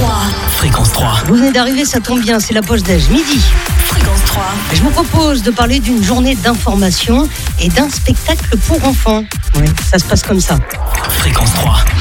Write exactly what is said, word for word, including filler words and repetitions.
trois. Fréquence trois. Vous venez d'arriver, ça tombe bien, c'est la poche déj, midi. Fréquence trois. Je vous propose de parler d'une journée d'information et d'un spectacle pour enfants. Oui, ça se passe comme ça. Fréquence trois.